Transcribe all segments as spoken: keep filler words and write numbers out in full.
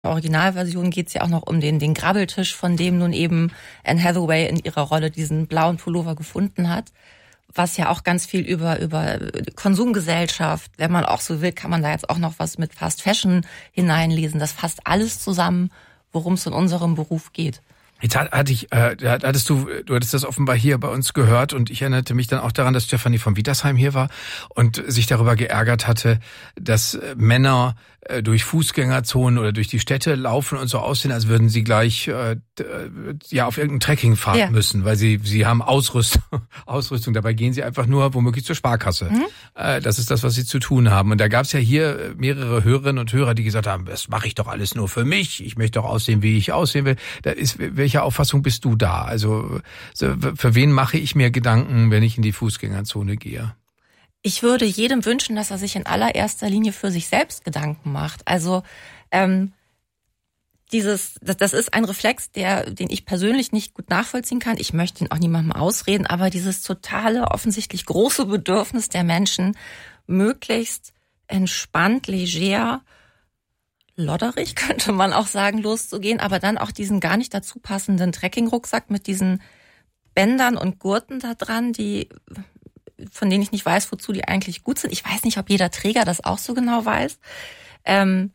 Originalversion geht es ja auch noch um den, den Grabbeltisch, von dem nun eben Anne Hathaway in ihrer Rolle diesen blauen Pullover gefunden hat. Was ja auch ganz viel über, über Konsumgesellschaft, wenn man auch so will, kann man da jetzt auch noch was mit Fast Fashion hineinlesen. Das fasst alles zusammen, worum es in unserem Beruf geht. Jetzt hatte ich, äh, hattest du, du hattest das offenbar hier bei uns gehört und ich erinnerte mich dann auch daran, dass Stefanie von Wietersheim hier war und sich darüber geärgert hatte, dass Männer äh, durch Fußgängerzonen oder durch die Städte laufen und so aussehen, als würden sie gleich äh, ja auf irgendeinen Trekkingpfad ja. müssen, weil sie sie haben Ausrüstung, Ausrüstung. Dabei gehen sie einfach nur womöglich zur Sparkasse. Mhm. Äh, das ist das, was sie zu tun haben. Und da gab es ja hier mehrere Hörerinnen und Hörer, die gesagt haben, das mache ich doch alles nur für mich. Ich möchte doch aussehen, wie ich aussehen will. Da ist welche Auffassung bist du da? Also für wen mache ich mir Gedanken, wenn ich in die Fußgängerzone gehe? Ich würde jedem wünschen, dass er sich in allererster Linie für sich selbst Gedanken macht. Also ähm, dieses, das, das ist ein Reflex, der, den ich persönlich nicht gut nachvollziehen kann. Ich möchte ihn auch niemandem ausreden, aber dieses totale, offensichtlich große Bedürfnis der Menschen, möglichst entspannt, leger, lodderig, könnte man auch sagen, loszugehen, aber dann auch diesen gar nicht dazu passenden Trekkingrucksack mit diesen Bändern und Gurten da dran, die, von denen ich nicht weiß, wozu die eigentlich gut sind. Ich weiß nicht, ob jeder Träger das auch so genau weiß. Ähm,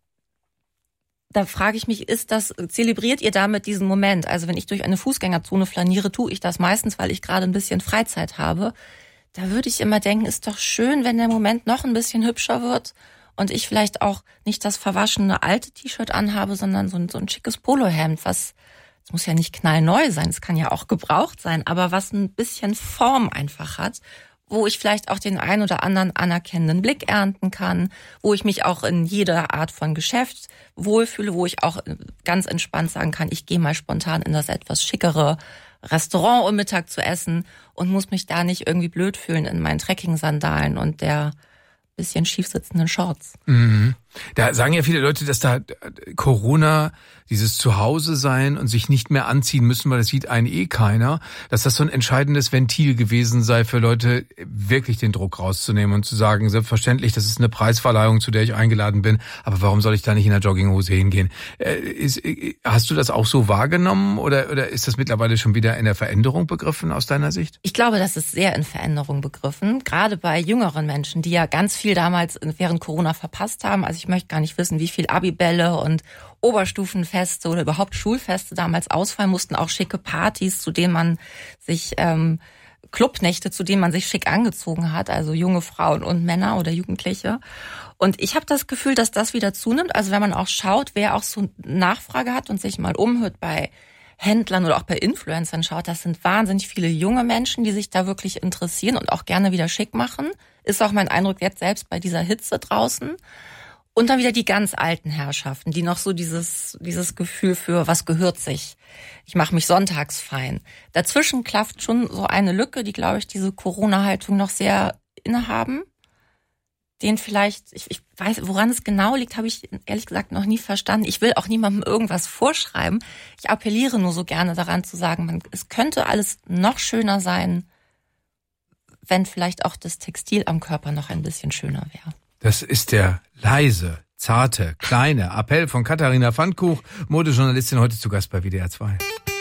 da frage ich mich, ist das, zelebriert ihr damit diesen Moment? Also wenn ich durch eine Fußgängerzone flaniere, tue ich das meistens, weil ich gerade ein bisschen Freizeit habe. Da würde ich immer denken, ist doch schön, wenn der Moment noch ein bisschen hübscher wird und ich vielleicht auch nicht das verwaschene alte T-Shirt anhabe, sondern so ein, so ein schickes Polohemd, was, es muss ja nicht knallneu sein, es kann ja auch gebraucht sein, aber was ein bisschen Form einfach hat, wo ich vielleicht auch den ein oder anderen anerkennenden Blick ernten kann, wo ich mich auch in jeder Art von Geschäft wohlfühle, wo ich auch ganz entspannt sagen kann, ich gehe mal spontan in das etwas schickere Restaurant, um Mittag zu essen und muss mich da nicht irgendwie blöd fühlen in meinen Trekking-Sandalen und der bisschen schief sitzenden Shorts. Mhm. Da sagen ja viele Leute, dass da Corona, dieses Zuhause sein und sich nicht mehr anziehen müssen, weil das sieht einen eh keiner, dass das so ein entscheidendes Ventil gewesen sei für Leute, wirklich den Druck rauszunehmen und zu sagen, selbstverständlich, das ist eine Preisverleihung, zu der ich eingeladen bin, aber warum soll ich da nicht in der Jogginghose hingehen? Äh, ist, hast du das auch so wahrgenommen oder, oder ist das mittlerweile schon wieder in der Veränderung begriffen aus deiner Sicht? Ich glaube, das ist sehr in Veränderung begriffen, gerade bei jüngeren Menschen, die ja ganz viel damals während Corona verpasst haben. Also ich möchte gar nicht wissen, wie viel Abibälle und Oberstufenfeste oder überhaupt Schulfeste damals ausfallen mussten, auch schicke Partys, zu denen man sich, ähm, Clubnächte, zu denen man sich schick angezogen hat, also junge Frauen und Männer oder Jugendliche. Und ich habe das Gefühl, dass das wieder zunimmt. Also wenn man auch schaut, wer auch so Nachfrage hat und sich mal umhört bei Händlern oder auch bei Influencern schaut, das sind wahnsinnig viele junge Menschen, die sich da wirklich interessieren und auch gerne wieder schick machen. Ist auch mein Eindruck jetzt selbst bei dieser Hitze draußen. Und dann wieder die ganz alten Herrschaften, die noch so dieses dieses Gefühl für, was gehört sich. Ich mache mich sonntags fein. Dazwischen klafft schon so eine Lücke, die, glaube ich, diese Corona-Haltung noch sehr innehaben. Den vielleicht, ich, ich weiß, woran es genau liegt, habe ich ehrlich gesagt noch nie verstanden. Ich will auch niemandem irgendwas vorschreiben. Ich appelliere nur so gerne daran zu sagen, man, es könnte alles noch schöner sein, wenn vielleicht auch das Textil am Körper noch ein bisschen schöner wäre. Das ist der leise, zarte, kleine Appell von Katharina Pfannkuch, Modejournalistin, heute zu Gast bei W D R zwei.